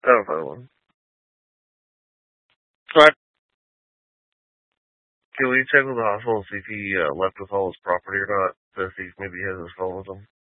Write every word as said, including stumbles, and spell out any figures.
I don't know one. But can we check with the hospital and see if he uh, left with all his property or not? To see if maybe he has his phone with him.